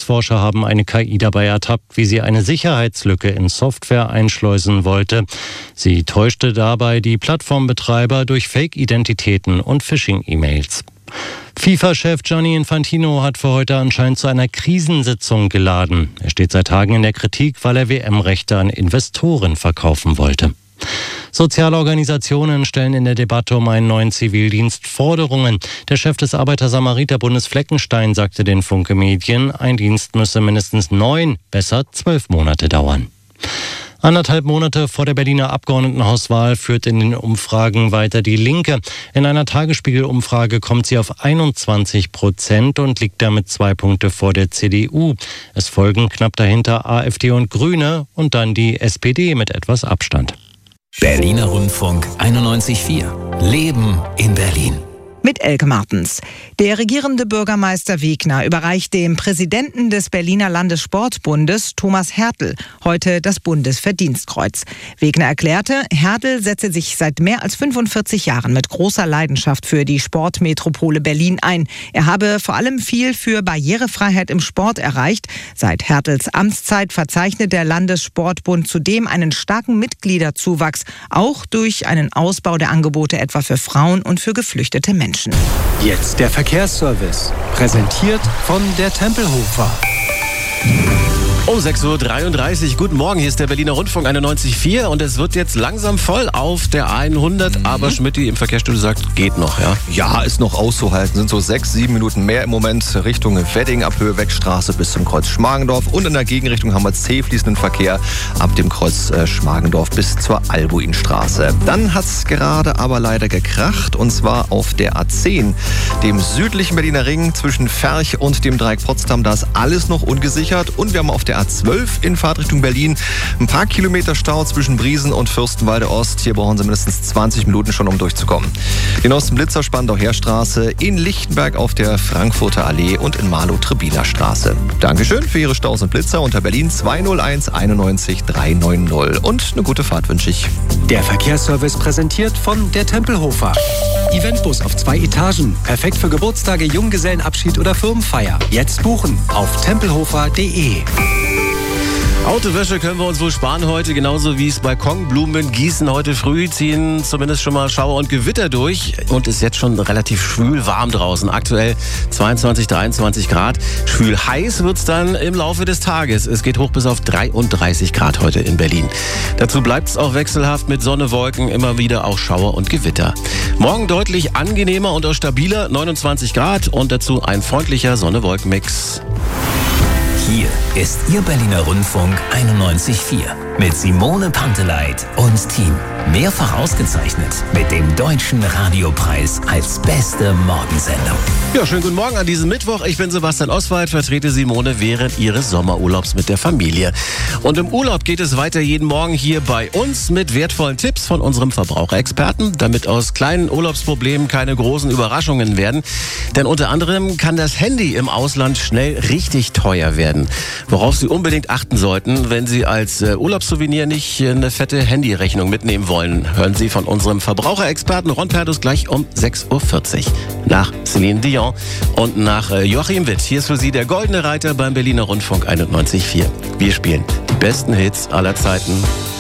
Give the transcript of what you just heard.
Rechtsforscher haben eine KI dabei ertappt, wie sie eine Sicherheitslücke in Software einschleusen wollte. Sie täuschte dabei die Plattformbetreiber durch Fake-Identitäten und Phishing-E-Mails. FIFA-Chef Gianni Infantino hat für heute anscheinend zu einer Krisensitzung geladen. Er steht seit Tagen in der Kritik, weil er WM-Rechte an Investoren verkaufen wollte. Soziale Organisationen stellen in der Debatte um einen neuen Zivildienst Forderungen. Der Chef des Arbeiter-Samariter-Bundes Fleckenstein sagte den Funke Medien, ein Dienst müsse mindestens 9, besser 12 Monate dauern. 1,5 Monate vor der Berliner Abgeordnetenhauswahl führt in den Umfragen weiter die Linke. In einer Tagesspiegel-Umfrage kommt sie auf 21% und liegt damit 2 Punkte vor der CDU. Es folgen knapp dahinter AfD und Grüne und dann die SPD mit etwas Abstand. Berliner Rundfunk 91.4. Leben in Berlin. Mit Elke Martens. Der regierende Bürgermeister Wegner überreicht dem Präsidenten des Berliner Landessportbundes, Thomas Hertel, heute das Bundesverdienstkreuz. Wegner erklärte, Hertel setze sich seit mehr als 45 Jahren mit großer Leidenschaft für die Sportmetropole Berlin ein. Er habe vor allem viel für Barrierefreiheit im Sport erreicht. Seit Hertels Amtszeit verzeichnet der Landessportbund zudem einen starken Mitgliederzuwachs, auch durch einen Ausbau der Angebote etwa für Frauen und für geflüchtete Menschen. Jetzt der Verkehrsservice, präsentiert von der Tempelhofer. Um 6.33 Uhr, guten Morgen, hier ist der Berliner Rundfunk 91.4 und es wird jetzt langsam voll auf der 100, aber Schmidti im Verkehrsstudio sagt, geht noch, ja? Ja, ist noch auszuhalten, sind so 6-7 Minuten mehr im Moment Richtung Wedding ab Höhe Wegstraße bis zum Kreuz Schmargendorf und in der Gegenrichtung haben wir zäh fließenden Verkehr ab dem Kreuz Schmargendorf bis zur Albuinstraße. Dann hat es gerade aber leider gekracht und zwar auf der A10, dem südlichen Berliner Ring zwischen Ferch und dem Dreieck Potsdam, da ist alles noch ungesichert und wir haben auf der A12 in Fahrtrichtung Berlin ein paar Kilometer Stau zwischen Briesen und Fürstenwalde Ost. Hier brauchen Sie mindestens 20 Minuten schon, um durchzukommen. Den Osten-Blitzer Spandau-Heerstraße, in Lichtenberg auf der Frankfurter Allee und in Marlow-Trebbiner Straße. Dankeschön für Ihre Staus und Blitzer unter Berlin 201 91 390 und eine gute Fahrt wünsche ich. Der Verkehrsservice präsentiert von der Tempelhofer. Eventbus auf 2 Etagen, perfekt für Geburtstage, Junggesellenabschied oder Firmenfeier. Jetzt buchen auf tempelhofer.de. Autowäsche können wir uns wohl sparen heute, genauso wie es Balkonblumen gießen heute früh, ziehen zumindest schon mal Schauer und Gewitter durch und ist jetzt schon relativ schwül warm draußen. Aktuell 22, 23 Grad. Schwül heiß wird's dann im Laufe des Tages. Es geht hoch bis auf 33 Grad heute in Berlin. Dazu bleibt es auch wechselhaft mit Sonne, Wolken, immer wieder auch Schauer und Gewitter. Morgen deutlich angenehmer und auch stabiler, 29 Grad und dazu ein freundlicher Sonne-Wolken-Mix. Hier ist Ihr Berliner Rundfunk 91.4 mit Simone Panteleit und Team. Mehrfach ausgezeichnet mit dem Deutschen Radiopreis als beste Morgensendung. Ja, schönen guten Morgen an diesem Mittwoch. Ich bin Sebastian Oswald, vertrete Simone während ihres Sommerurlaubs mit der Familie. Und im Urlaub geht es weiter jeden Morgen hier bei uns mit wertvollen Tipps von unserem Verbraucherexperten, damit aus kleinen Urlaubsproblemen keine großen Überraschungen werden. Denn unter anderem kann das Handy im Ausland schnell richtig teuer werden. Worauf Sie unbedingt achten sollten, wenn Sie als Urlaubssouvenir nicht eine fette Handyrechnung mitnehmen wollen, hören Sie von unserem Verbraucherexperten Ron Perdus gleich um 6.40 Uhr. Nach Celine Dion und nach Joachim Witt. Hier ist für Sie der Goldene Reiter beim Berliner Rundfunk 91.4. Wir spielen die besten Hits aller Zeiten.